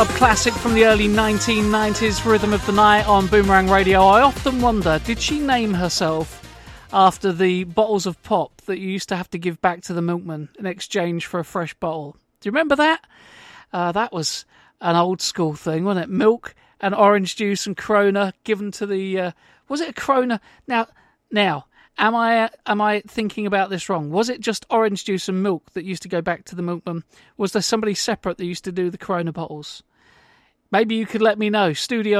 A classic from the early 1990s, Rhythm of the Night on Boomerang Radio. I often wonder, did she name herself after the bottles of pop that you used to have to give back to the milkman in exchange for a fresh bottle? Do you remember that? That was an old school thing, wasn't it? Milk and orange juice and Corona given to the... was it a Corona? Now, am I thinking about this wrong? Was it just orange juice and milk that used to go back to the milkman? Was there somebody separate that used to do the Corona bottles? Maybe you could let me know.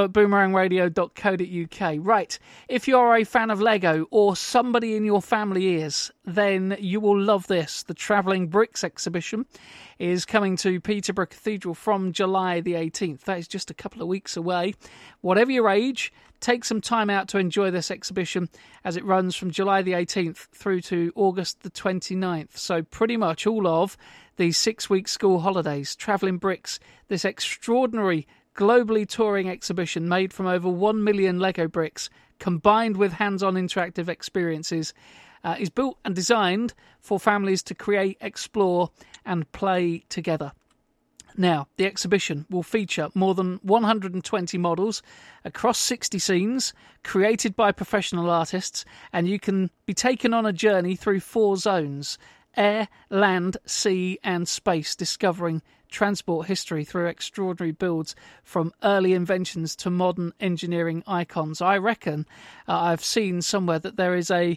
studio@boomerangradio.co.uk. Right, if you're a fan of Lego, or somebody in your family is, then you will love this. The Travelling Bricks exhibition is coming to Peterborough Cathedral from July the 18th. That is just a couple of weeks away. Whatever your age, take some time out to enjoy this exhibition as it runs from July the 18th through to August the 29th. So pretty much all of these 6-week school holidays. Travelling Bricks, this extraordinary globally touring exhibition made from over 1 million Lego bricks, combined with hands-on interactive experiences, is built and designed for families to create, explore and play together. Now, the exhibition will feature more than 120 models across 60 scenes, created by professional artists, and you can be taken on a journey through 4 zones: air, land, sea and space, discovering transport history through extraordinary builds from early inventions to modern engineering icons. I reckon I've seen somewhere that there is a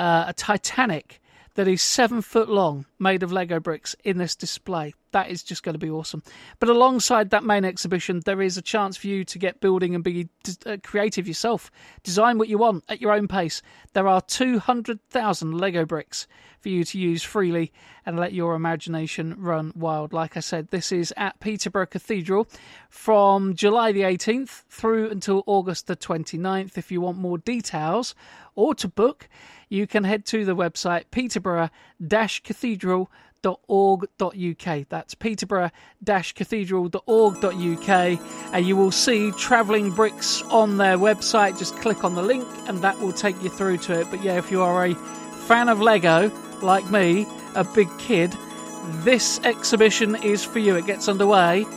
Titanic that is 7 foot long, made of Lego bricks, in this display. That is just going to be awesome. But alongside that main exhibition, there is a chance for you to get building and be creative yourself. Design what you want at your own pace. There are 200,000 Lego bricks for you to use freely and let your imagination run wild. Like I said, this is at Peterborough Cathedral from July the 18th through until August the 29th. If you want more details or to book, you can head to the website peterborough-cathedral.org.uk. That's peterborough-cathedral.org.uk, and you will see Travelling Bricks on their website. Just click on the link and that will take you through to it. But yeah, if you are a fan of Lego like me, a big kid, this exhibition is for you. It gets underway